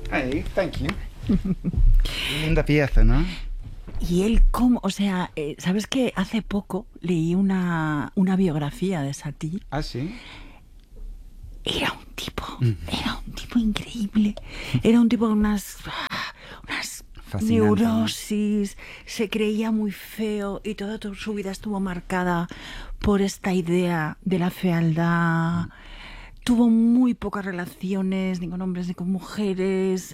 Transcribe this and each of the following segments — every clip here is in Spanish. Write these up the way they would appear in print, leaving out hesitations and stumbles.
Hey, thank you. Linda pieza, ¿no? Y él, ¿cómo? O sea, ¿sabes qué? Hace poco leí una biografía de Satie. Ah, sí. Era un tipo increíble. Era un tipo con unas neurosis, ¿no? Se creía muy feo y toda su vida estuvo marcada por esta idea de la fealdad. Tuvo muy pocas relaciones, ni con hombres ni con mujeres.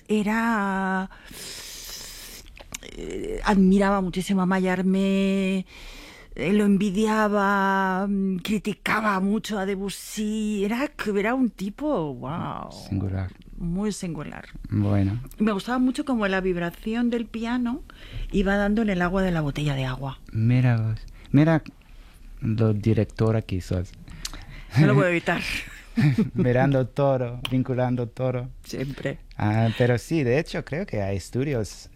Admiraba muchísimo a Mallarmé, lo envidiaba, criticaba mucho a Debussy. Era un tipo, wow, singular, muy singular. Bueno. Me gustaba mucho como la vibración del piano iba dando en el agua de la botella de agua. Mira vos, mira lo directora que sos. No lo puedo evitar. Mirando todo, vinculando todo. Siempre. Pero sí, de hecho creo que hay estudios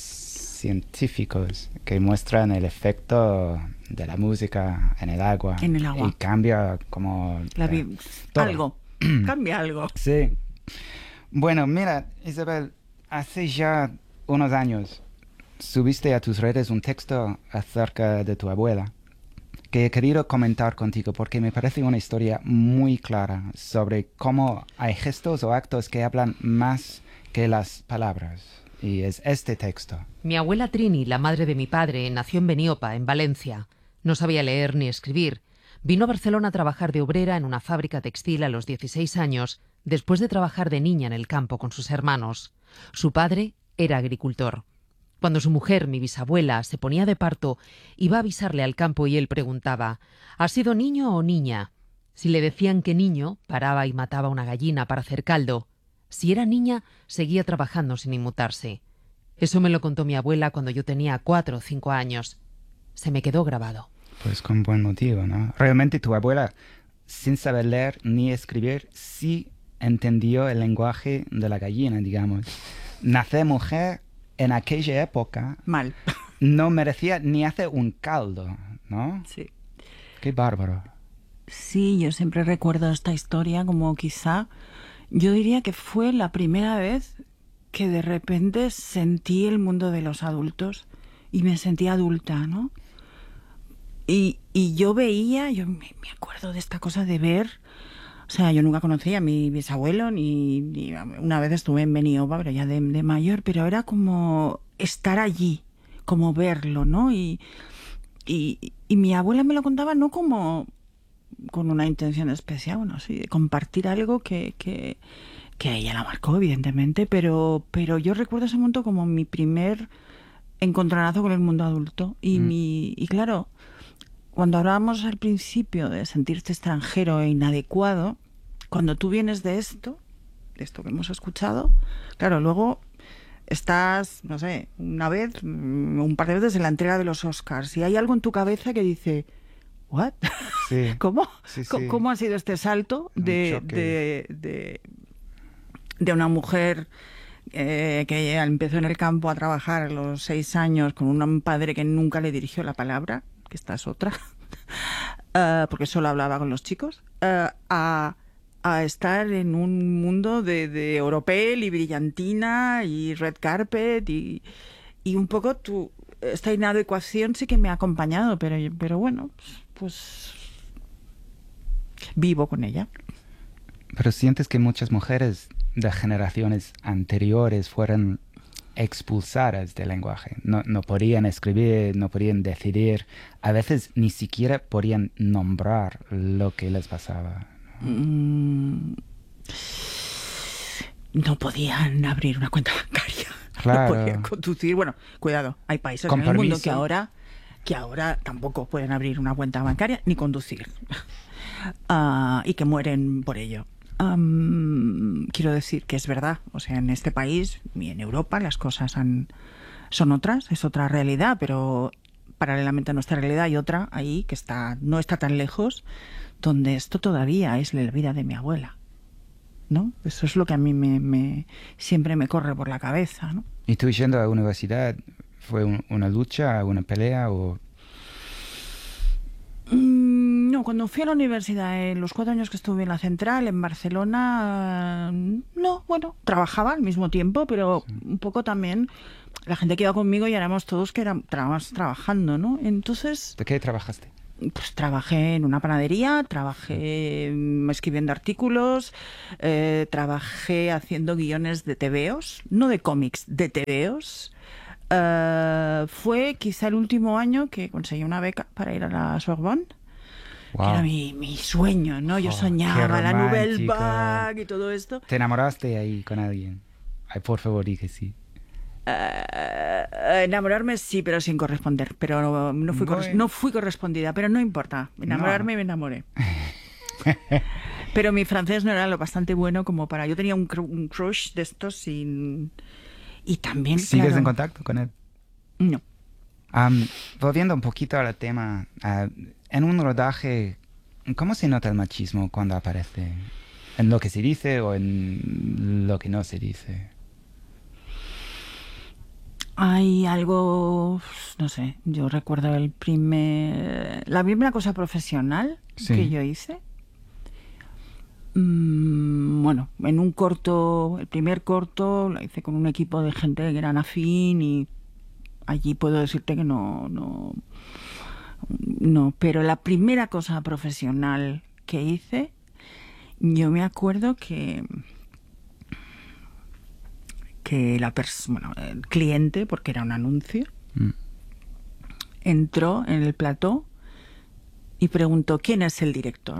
científicos que muestran el efecto de la música en el agua. En el agua. Y cambia como... algo. Cambia algo. Sí. Bueno, mira, Isabel, hace ya unos años subiste a tus redes un texto acerca de tu abuela que he querido comentar contigo porque me parece una historia muy clara sobre cómo hay gestos o actos que hablan más que las palabras. Y es este texto. Mi abuela Trini, la madre de mi padre, nació en Beniopa, en Valencia. No sabía leer ni escribir. Vino a Barcelona a trabajar de obrera en una fábrica textil a los 16 años, después de trabajar de niña en el campo con sus hermanos. Su padre era agricultor. Cuando su mujer, mi bisabuela, se ponía de parto, iba a avisarle al campo y él preguntaba: ¿ha sido niño o niña? Si le decían que niño, paraba y mataba una gallina para hacer caldo. Si era niña, seguía trabajando sin inmutarse. Eso me lo contó mi abuela cuando yo tenía 4 o 5 años. Se me quedó grabado. Pues con buen motivo, ¿no? Realmente tu abuela, sin saber leer ni escribir, sí entendió el lenguaje de la gallina, digamos. Nacer mujer en aquella época... Mal. No merecía ni hacer un caldo, ¿no? Sí. Qué bárbaro. Sí, yo siempre recuerdo esta historia como quizá... Yo diría que fue la primera vez que de repente sentí el mundo de los adultos y me sentí adulta, ¿no? Y yo veía, yo me acuerdo de esta cosa de ver... O sea, yo nunca conocí a mi bisabuelo, ni una vez estuve en Beniopa, pero ya de mayor, pero era como estar allí, como verlo, ¿no? Y mi abuela me lo contaba no como con una intención especial, bueno, sí, de compartir algo que a ella la marcó, evidentemente, pero yo recuerdo ese momento como mi primer encontronazo con el mundo adulto. Y claro... Cuando hablábamos al principio de sentirte extranjero e inadecuado, cuando tú vienes de esto que hemos escuchado, claro, luego estás, no sé, una vez, un par de veces en la entrega de los Oscars y hay algo en tu cabeza que dice, ¿what? Sí. ¿Cómo? Sí, sí. ¿Cómo ha sido este salto de una mujer que empezó en el campo a trabajar a los 6 años con un padre que nunca le dirigió la palabra, que esta es otra, porque solo hablaba con los chicos, a estar en un mundo de Oropel y brillantina y red carpet y un poco esta inadecuación sí que me ha acompañado, pero bueno, pues vivo con ella. Pero sientes que muchas mujeres de generaciones anteriores fueron expulsadas del lenguaje. No podían escribir, no podían decidir. A veces ni siquiera podían nombrar lo que les pasaba. No podían abrir una cuenta bancaria. Claro. No podían conducir. Bueno, cuidado, hay países en el mundo que ahora tampoco pueden abrir una cuenta bancaria ni conducir. Y que mueren por ello. Quiero decir que es verdad, o sea, en este país y en Europa las cosas son otras, es otra realidad, pero paralelamente a nuestra realidad hay otra ahí que no está tan lejos, donde esto todavía es la vida de mi abuela, ¿no? Eso es lo que a mí siempre me corre por la cabeza, ¿no? ¿Y tú yendo a la universidad fue una lucha, una pelea o...? No, cuando fui a la universidad, en los 4 años que estuve en la Central, en Barcelona, no, bueno, trabajaba al mismo tiempo, pero Sí. un poco también la gente que iba conmigo ya éramos todos que estábamos trabajando, ¿no? Entonces, ¿De qué trabajaste? pues trabajé en una panadería, trabajé escribiendo artículos, trabajé haciendo guiones de tebeos, no de cómics, de tebeos. Fue quizá el último año que conseguí una beca para ir a la Sorbonne. Que era mi sueño, ¿no? Yo Oh, qué soñaba la Nouvelle romántico. Vague y todo esto. ¿Te enamoraste ahí con alguien? Ay, por favor, di que sí. Enamorarme sí, pero sin corresponder. Pero no fui, Bueno. no fui correspondida, pero no importa. Enamorarme No. me enamoré. Pero mi francés no era lo bastante bueno como para... Yo tenía un crush de estos sin... Y también, ¿Sigues claro, en contacto con él? no. Volviendo un poquito al tema, en un rodaje, ¿cómo se nota el machismo cuando aparece? ¿En lo que se dice o en lo que no se dice? Hay algo, no sé, yo recuerdo la primera cosa profesional Sí. que yo hice. Bueno, en un corto, el primer corto lo hice con un equipo de gente que eran afín y allí puedo decirte que no, pero la primera cosa profesional que hice, yo me acuerdo que el cliente, porque era un anuncio, Mm. entró en el plató y preguntó ¿quién es el director?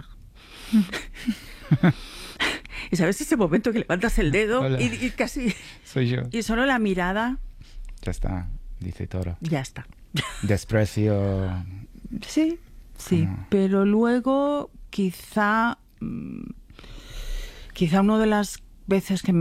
Y sabes ese momento que levantas el dedo Hola. y casi Soy yo. y solo la mirada, Ya está, dice todo. ya está. Desprecio. Sí, sí, Ah. pero luego quizá una de las veces que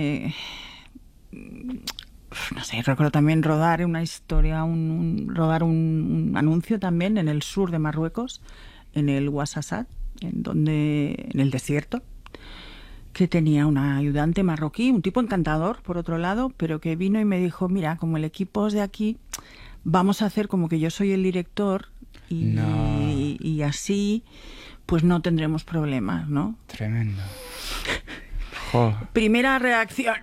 no sé, recuerdo también rodar una historia, rodar un anuncio también en el sur de Marruecos, en el Ouassasat, en el desierto, que tenía una ayudante marroquí, un tipo encantador, por otro lado, pero que vino y me dijo, mira, como el equipo es de aquí, vamos a hacer como que yo soy el director No. y así pues no tendremos problemas, ¿no? Tremendo. Jo. Primera reacción,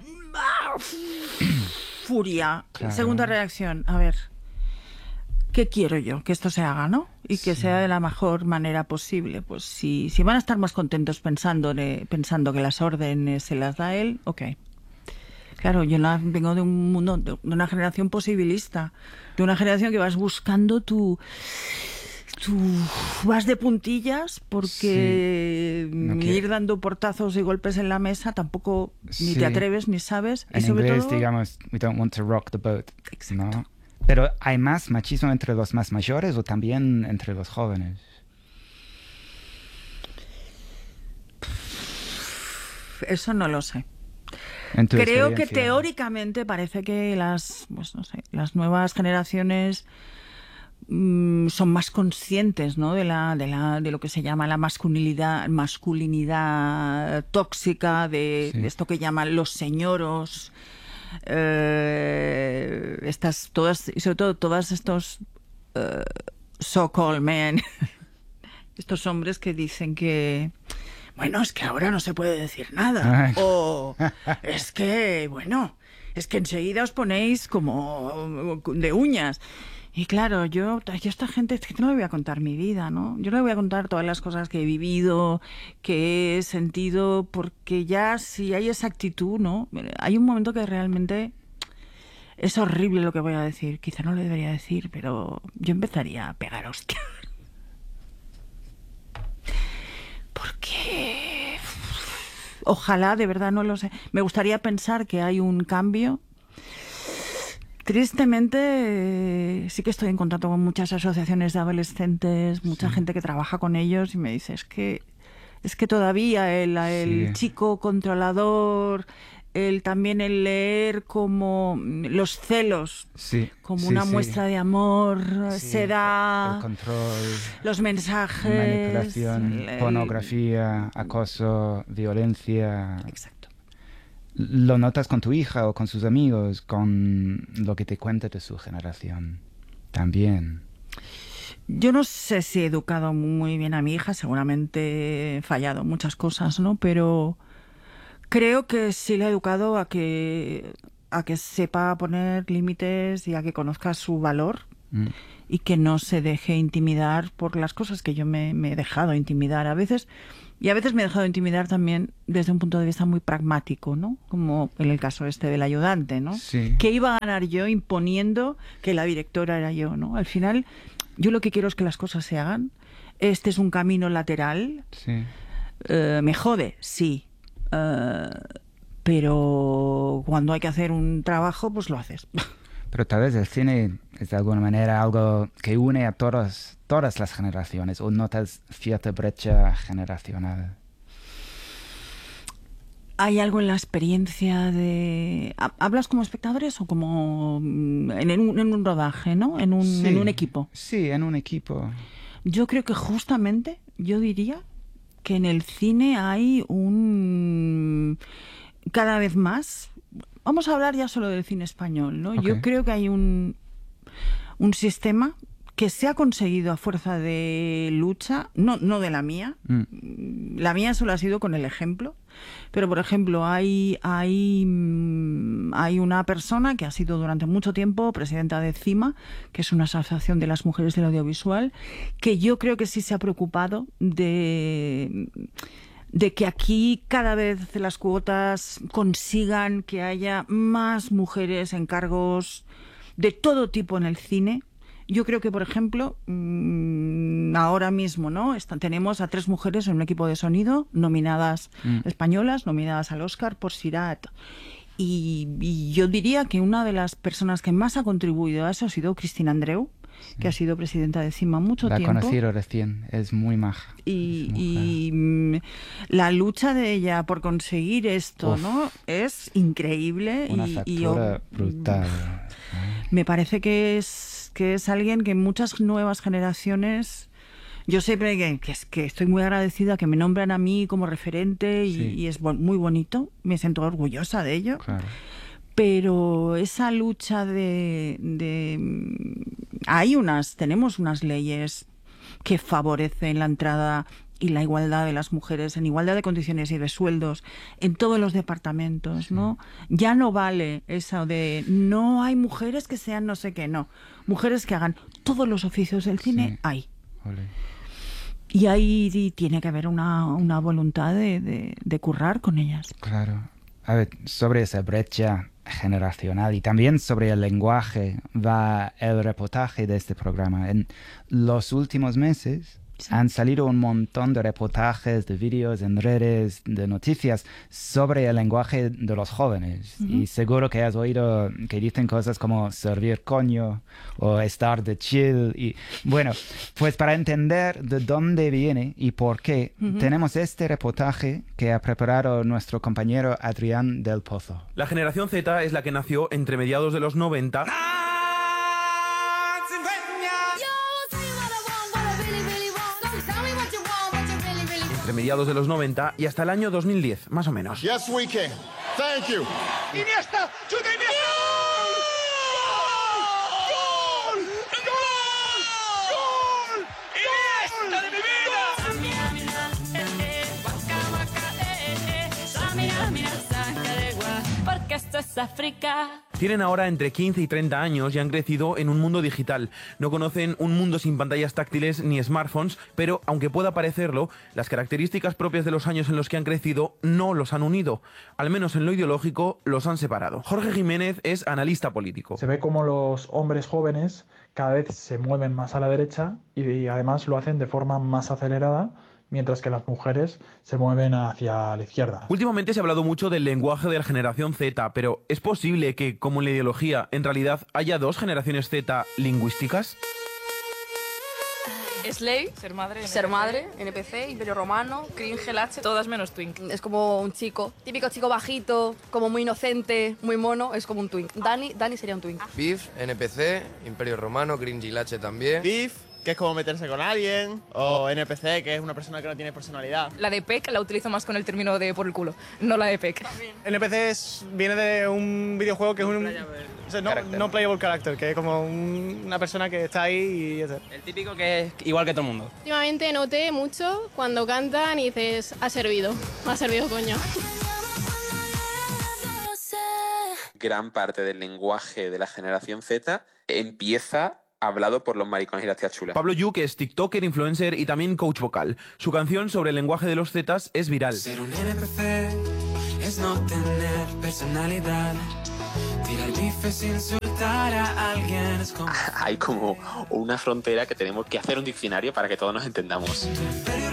furia. Claro. Segunda reacción, a ver, ¿qué quiero yo? Que esto se haga, ¿no? Y que Sí. sea de la mejor manera posible. Pues si van a estar más contentos pensando que las órdenes se las da él, ok. Claro, yo vengo de un mundo, de una generación posibilista, de una generación que vas buscando vas de puntillas porque Sí. No quiero- ir dando portazos y golpes en la mesa tampoco ni Sí. te atreves ni sabes. En y sobre inglés, todo, digamos, we don't want to rock the boat. Exacto. ¿No? Pero ¿hay más machismo entre los más mayores o también entre los jóvenes? eso no lo sé. En tu Creo que experiencia. teóricamente parece que las nuevas generaciones son más conscientes, ¿no? de lo que se llama la masculinidad tóxica, Sí. de esto que llaman los señoros, y sobre todo todos estos so-called men, estos hombres que dicen que bueno, es que ahora no se puede decir nada. Ay. O es que, bueno, es que enseguida os ponéis como de uñas. Y claro, yo a esta gente es que no le voy a contar mi vida, ¿no? Yo no le voy a contar todas las cosas que he vivido, que he sentido, porque ya si hay esa actitud, ¿no? Hay un momento que realmente es horrible lo que voy a decir. Quizá no lo debería decir, pero yo empezaría a pegar hostias. Porque ojalá, de verdad no lo sé. Me gustaría pensar que hay un cambio. Tristemente, sí que estoy en contacto con muchas asociaciones de adolescentes, mucha gente que trabaja con ellos y me dice, es que todavía el Sí. chico controlador, también el leer como los celos, Sí, como sí, una sí. muestra de amor, Sí, se da el control, los mensajes, manipulación, pornografía, acoso, violencia. Exacto. ¿Lo notas con tu hija o con sus amigos, con lo que te cuenta de su generación? También. Yo no sé si he educado muy bien a mi hija, seguramente he fallado en muchas cosas, ¿no? Pero Creo que sí le he educado a que sepa poner límites y a que conozca su valor y que no se deje intimidar por las cosas que yo me he dejado intimidar a veces. Y a veces me he dejado intimidar también desde un punto de vista muy pragmático, ¿no? Como en el caso este del ayudante, ¿no? Sí. ¿Qué iba a ganar yo imponiendo que la directora era yo, ¿no? Al final, yo lo que quiero es que las cosas se hagan. Este es un camino lateral. Sí. Me jode, sí. Pero cuando hay que hacer un trabajo, pues lo haces. Pero tal vez el cine es de alguna manera algo que une a todas las generaciones, ¿o notas cierta brecha generacional? ¿Hay algo en la experiencia de... ¿Hablas como espectadores o como en un rodaje, ¿no? En un equipo. Sí, en un equipo. Yo creo que justamente, yo diría que en el cine hay cada vez más... Vamos a hablar ya solo del cine español, ¿no? Okay. Yo creo que hay un sistema que se ha conseguido a fuerza de lucha, no de la mía. La mía solo ha sido con el ejemplo. Pero, por ejemplo, hay una persona que ha sido durante mucho tiempo presidenta de CIMA, que es una asociación de las mujeres del audiovisual, que yo creo que sí se ha preocupado de que aquí cada vez las cuotas consigan que haya más mujeres en cargos de todo tipo en el cine. Yo creo que, por ejemplo, ahora mismo, ¿no? Tenemos a 3 mujeres en un equipo de sonido nominadas españolas, nominadas al Oscar por Sirat. Y yo diría que una de las personas que más ha contribuido a eso ha sido Cristina Andreu, que ha sido presidenta de CIMA mucho tiempo. La he conocido recién, es muy maja. Y la lucha de ella por conseguir esto, ¿no? Es increíble. Una factura brutal. Me parece que es alguien que muchas nuevas generaciones... Yo siempre que estoy muy agradecida que me nombran a mí como referente y es muy bonito. Me siento orgullosa de ello. Claro. Pero esa lucha tenemos unas leyes que favorecen la entrada y la igualdad de las mujeres en igualdad de condiciones y de sueldos en todos los departamentos, ¿no? Ya no vale eso de no hay mujeres que sean no sé qué, no. Mujeres que hagan todos los oficios del cine, hay. Ole. Y ahí tiene que haber una voluntad de currar con ellas. Claro. A ver, sobre esa brecha generacional y también sobre el lenguaje va el reportaje de este programa. En los últimos meses han salido un montón de reportajes, de vídeos en redes, de noticias sobre el lenguaje de los jóvenes. Y seguro que has oído que dicen cosas como servir coño o estar de chill. Y bueno, pues para entender de dónde viene y por qué, tenemos este reportaje que ha preparado nuestro compañero Adrián del Pozo. La generación Z es la que nació entre mediados de los 90... entre mediados de los 90 y hasta el año 2010, más o menos. Yes, we can. Thank you. Iniesta, chuta Iniesta. ¡Gol! ¡Gol! ¡Gol! ¡Iniesta de mi vida! Porque esto es África. Tienen ahora entre 15 y 30 años y han crecido en un mundo digital. No conocen un mundo sin pantallas táctiles ni smartphones, pero aunque pueda parecerlo, las características propias de los años en los que han crecido no los han unido. Al menos en lo ideológico los han separado. Jorge Jiménez es analista político. Se ve como los hombres jóvenes cada vez se mueven más a la derecha y además lo hacen de forma más acelerada, mientras que las mujeres se mueven hacia la izquierda. Últimamente se ha hablado mucho del lenguaje de la generación Z, pero ¿es posible que, como en la ideología, en realidad haya 2 generaciones Z lingüísticas? Slave, ser madre, NPC, Imperio Romano, Cringe, H, todas menos Twink. Es como un chico, típico chico bajito, como muy inocente, muy mono, es como un Twink. Dani sería un Twink. Beef, NPC, Imperio Romano, Cringe H también. Beef, que es como meterse con alguien, o NPC, que es una persona que no tiene personalidad. La de PEC la utilizo más con el término de por el culo, no la de PEC. NPC viene de un videojuego que es un... no playable character, que es como una persona que está ahí y... El típico que es igual que todo el mundo. Últimamente noté mucho cuando cantan y dices, ha servido coño. gran parte del lenguaje de la generación Z empieza hablado por los maricones y las tías chulas. Pablo Yu, que es tiktoker, influencer y también coach vocal. Su canción sobre el lenguaje de los Zetas es viral. Ser un NPC es no tener personalidad. Tirar bifes, insultar a alguien es como... Hay como una frontera que tenemos que hacer un diccionario para que todos nos entendamos.